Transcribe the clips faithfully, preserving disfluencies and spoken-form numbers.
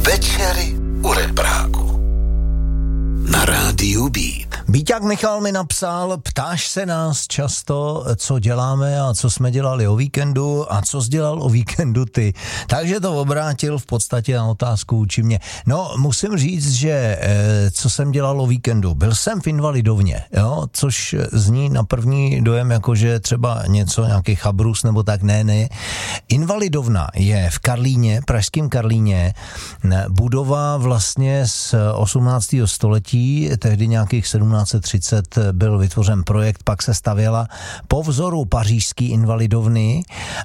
Večery u Rebráku na rádiu Beat. Bíťák Michal mi napsal, ptáš se nás často, co děláme a co jsme dělali o víkendu a co jsi dělal o víkendu ty. Takže to obrátil v podstatě na otázku vůči mě. No, musím říct, že e, co jsem dělal o víkendu. Byl jsem v Invalidovně, jo, což zní na první dojem jako, že třeba něco, nějaký chabrus nebo tak, ne, ne. Invalidovna je v Karlíně, pražském Karlíně, budova vlastně z osmnáctého století, tehdy nějakých sedmnáct set třicet byl vytvořen projekt, pak se stavěla po vzoru pařížské Invalidovny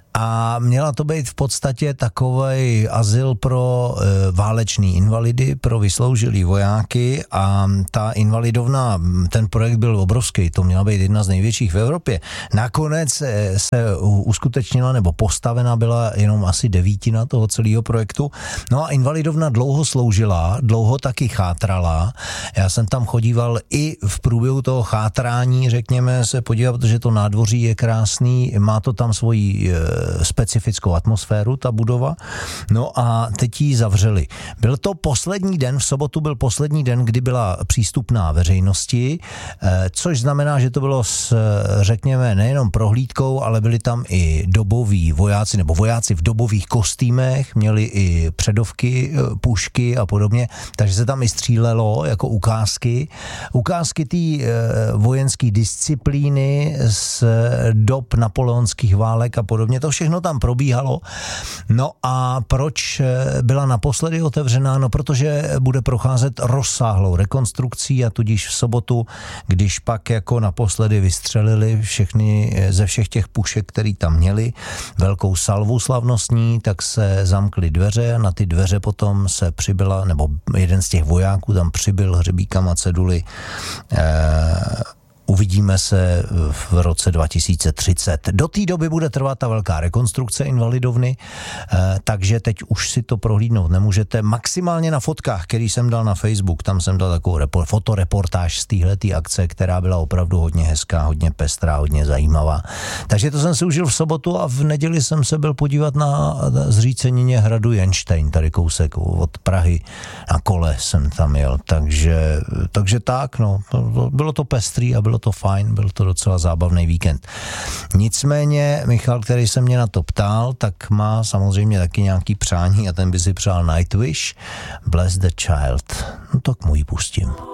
a měla to být v podstatě takovej azyl pro e, válečný invalidy, pro vysloužilý vojáky a ta Invalidovna, ten projekt byl obrovský, to měla být jedna z největších v Evropě. Nakonec e, se uskutečnila nebo postavena byla jenom asi devítina toho celého projektu. No a Invalidovna dlouho sloužila, dlouho taky chátrala. Já jsem tam chodíval i v průběhu toho chátrání, řekněme, se podívat, protože to nádvoří je krásný, má to tam svoji e, specifickou atmosféru, ta budova. No a teď ji zavřeli. Byl to poslední den, v sobotu byl poslední den, kdy byla přístupná veřejnosti, e, což znamená, že to bylo s, řekněme, nejenom prohlídkou, ale byli tam i doboví vojáci, nebo vojáci v dobových kostýmech, měli i předovky, pušky a podobně, takže se tam i střílelo jako ukázky. Ukázky té e, vojenské disciplíny z dob napoleonských válek a podobně, to všechno tam probíhalo. No a proč byla naposledy otevřená? No protože bude procházet rozsáhlou rekonstrukcí a tudíž v sobotu, když pak jako naposledy vystřelili všechny ze všech těch pušek, který tam měli, velkou salvu slavnostní, tak se zamkly dveře a na ty dveře potom se přibyla, nebo jeden z těch vojáků tam přibyl hřebíkama ceduly eh, uvidíme se v roce dva tisíce třicet. Do té doby bude trvat ta velká rekonstrukce Invalidovny, eh, takže teď už si to prohlídnout nemůžete. Maximálně na fotkách, který jsem dal na Facebook, tam jsem dal takovou repo- fotoreportáž z téhletý akce, která byla opravdu hodně hezká, hodně pestrá, hodně zajímavá. Takže to jsem si užil v sobotu a v neděli jsem se byl podívat na zřícenině hradu Jenštejn, tady kousek od Prahy, na kole jsem tam jel, takže, takže tak, no, bylo to pestrý a bylo to fajn, byl to docela zábavný víkend. Nicméně Michal, který se mě na to ptal, tak má samozřejmě taky nějaký přání a ten by si přál Nightwish, Bless the Child. No tak mu ji pustím.